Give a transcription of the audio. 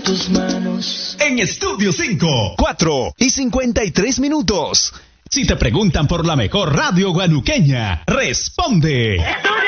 tus manos. En Estudio 5, 4:53. Si te preguntan por la mejor radio guanuqueña, responde.